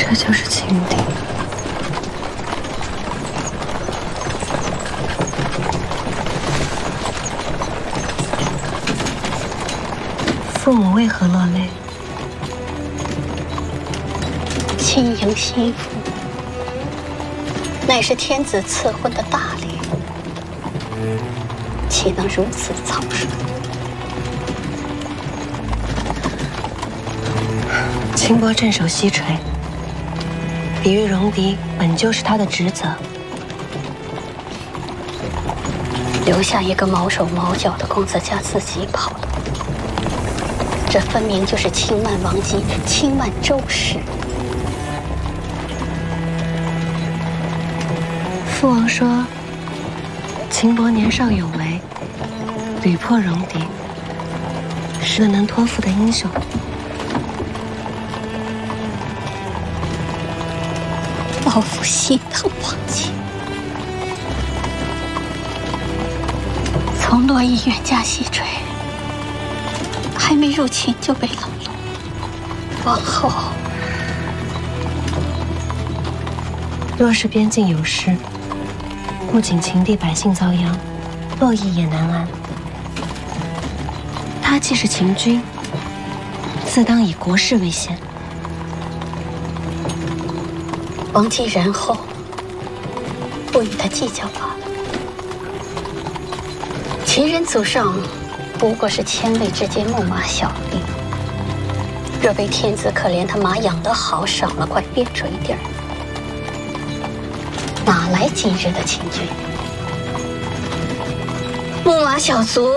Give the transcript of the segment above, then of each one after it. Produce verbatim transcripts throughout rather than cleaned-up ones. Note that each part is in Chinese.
这就是情敌。父母为何落泪？ 亲迎心腹，乃是天子赐婚的大礼，岂能如此草率？ 清波镇守西陲，抵御戎狄本就是他的职责。 留下一个毛手毛脚的公子家自己跑了，这分明就是轻慢王姬，轻慢周氏。 父王说，秦伯年少有为，屡破戎狄，是个能托付的英雄。 老夫心疼王姬。从洛邑远嫁西陲，还没入秦就被冷落。往后， 若是边境有失，不仅秦地百姓遭殃，洛邑也难安。他既是秦君，自当以国事为先。 王姬仁厚，不与他计较罢了。秦人祖上不过是千位之间牧马小吏，若为天子可怜他马养得好，赏了块边陲地儿，哪来今日的秦军？牧马小卒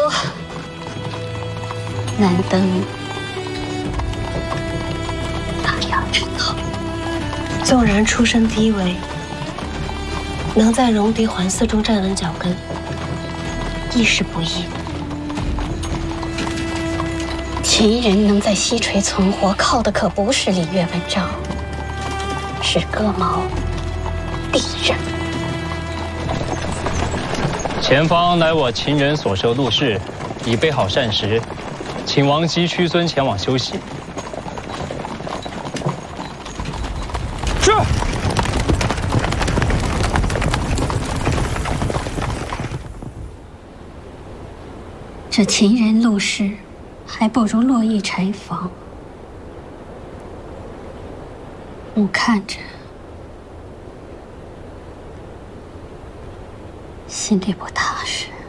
难登大雅之堂。 纵然出身低微，能在戎狄环伺中站稳脚跟，亦是不易。 秦人能在西陲存活，靠的可不是礼乐文章，是戈矛利刃。 前方乃我秦人所设陆氏，已备好膳食，请王姬屈尊前往休息。是。 这秦人陆氏，还不如洛邑柴房。我看着，心里不踏实。